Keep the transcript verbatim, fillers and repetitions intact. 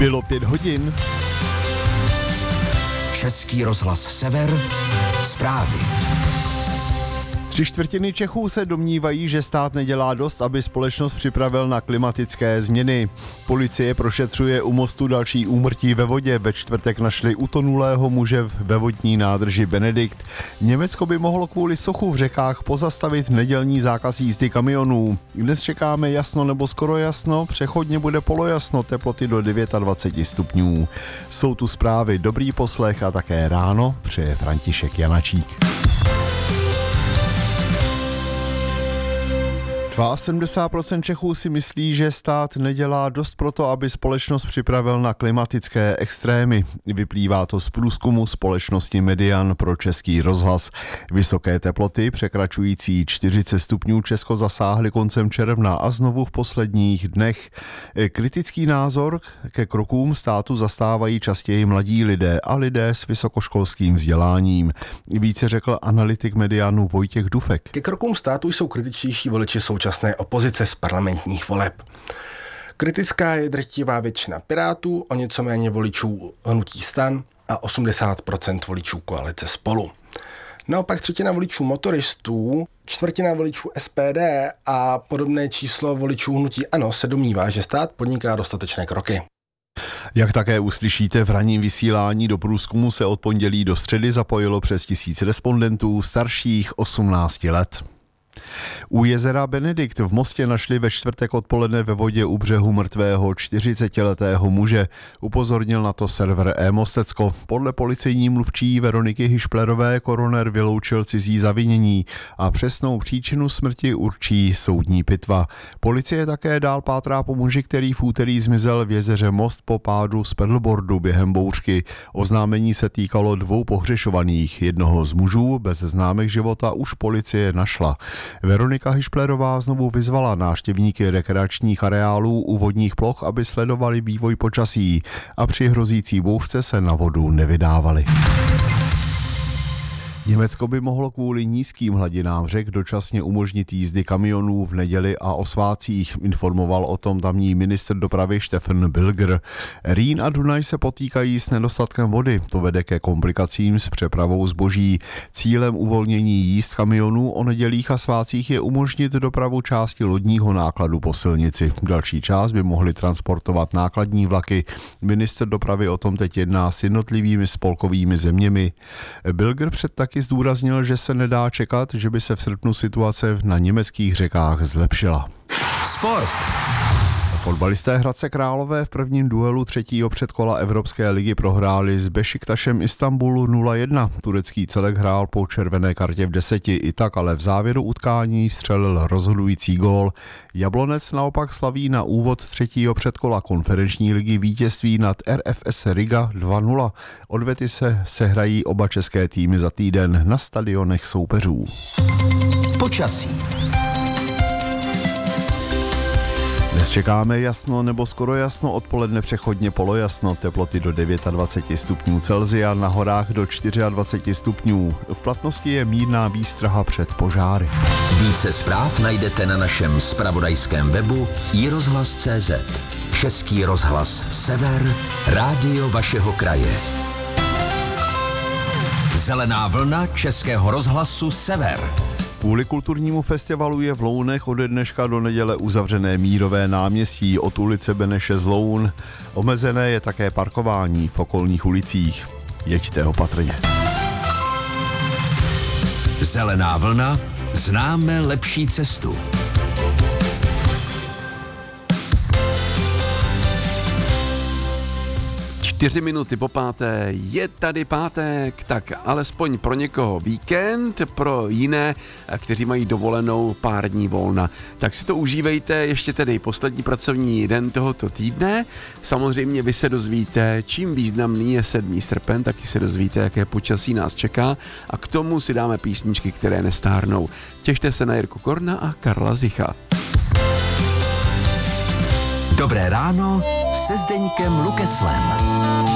Bylo pět hodin. Český rozhlas Sever, zprávy. Tři čtvrtiny Čechů se domnívají, že stát nedělá dost, aby společnost připravil na klimatické změny. Policie prošetřuje u mostu další úmrtí ve vodě. Ve čtvrtek našli utonulého muže ve vodní nádrži Benedikt. Německo by mohlo kvůli suchu v řekách pozastavit nedělní zákaz jízdy kamionů. Dnes čekáme jasno nebo skoro jasno, přechodně bude polojasno, teploty do dvacet devět stupňů. Jsou tu zprávy, dobrý poslech a také ráno přeje František Janačík. sedmdesát dva procent Čechů si myslí, že stát nedělá dost proto, aby společnost připravil na klimatické extrémy. Vyplývá to z průzkumu společnosti Median pro Český rozhlas. Vysoké teploty překračující čtyřicet stupňů Česko zasáhly koncem června a znovu v posledních dnech. Kritický názor ke krokům státu zastávají častěji mladí lidé a lidé s vysokoškolským vzděláním. Více řekl analytik Medianu Vojtěch Dufek. Ke krokům státu jsou kritičtější voliči současné opozice z parlamentních voleb. Kritická je drtivá většina Pirátů, o něco méně voličů hnutí STAN a osmdesát procent voličů koalice Spolu. Naopak třetina voličů motoristů, čtvrtina voličů S P D a podobné číslo voličů hnutí ANO se domnívá, že stát podniká dostatečné kroky. Jak také uslyšíte, v ranním vysílání do průzkumu se od pondělí do středy zapojilo přes tisíc respondentů starších osmnácti let. U jezera Benedikt v Mostě našli ve čtvrtek odpoledne ve vodě u břehu mrtvého čtyřicetiletého muže. Upozornil na to server eMostecko. Podle policejní mluvčí Veroniky Hišplerové koroner vyloučil cizí zavinění a přesnou příčinu smrti určí soudní pitva. Policie také dál pátrá po muži, který v úterý zmizel v jezeře Most po pádu z pedalboardu během bouřky. Oznámení se týkalo dvou pohřešovaných. Jednoho z mužů bez známek života už policie našla. Veronika Hišplerová znovu vyzvala návštěvníky rekreačních areálů u vodních ploch, aby sledovali vývoj počasí a při hrozící bouřce se na vodu nevydávali. Německo by mohlo kvůli nízkým hladinám řek dočasně umožnit jízdy kamionů v neděli a o svátcích, informoval o tom tamní ministr dopravy Stefan Bilger. Rýn a Dunaj se potýkají s nedostatkem vody, to vede ke komplikacím s přepravou zboží. Cílem uvolnění jízd kamionů o nedělích a svátcích je umožnit dopravu části lodního nákladu po silnici. Další část by mohly transportovat nákladní vlaky. Ministr dopravy o tom teď jedná s jednotlivými spolkovými zeměmi. Bilger před tak taky zdůraznil, že se nedá čekat, že by se v srpnu situace na německých řekách zlepšila. Sport. Fotbalisté Hradce Králové v prvním duelu třetího předkola Evropské ligy prohráli s Bešiktašem Istanbulu nula jedna. Turecký celek hrál po červené kartě v deseti, i tak ale v závěru utkání vstřelil rozhodující gól. Jablonec naopak slaví na úvod třetího předkola konferenční ligy vítězství nad R F S Riga dva nula. Odvety se sehrají oba české týmy za týden na stadionech soupeřů. Počasí. Dnes čekáme jasno nebo skoro jasno, odpoledne přechodně polojasno, teploty do dvacet devět stupňů Celsia, na horách do dvacet čtyři stupňů. V platnosti je mírná výstraha před požáry. Více zpráv najdete na našem zpravodajském webu i rozhlas tečka cé zet. Český rozhlas Sever, rádio vašeho kraje. Zelená vlna Českého rozhlasu Sever. Kvůli kulturnímu festivalu je v Lounech ode dneška do neděle uzavřené Mírové náměstí od ulice Beneše z Loun. Omezené je také parkování v okolních ulicích. Jeďte opatrně. Zelená vlna, známe lepší cestu. Čtyři minuty po páté, je tady pátek, tak alespoň pro někoho víkend, pro jiné, kteří mají dovolenou pár dní volna. Tak si to užívejte, ještě tedy poslední pracovní den tohoto týdne. Samozřejmě vy se dozvíte, čím významný je sedmý srpen, taky se dozvíte, jaké počasí nás čeká a k tomu si dáme písničky, které nestárnou. Těšte se na Jirku Korna a Karla Zicha. Dobré ráno se Zdeňkem Lukeslem.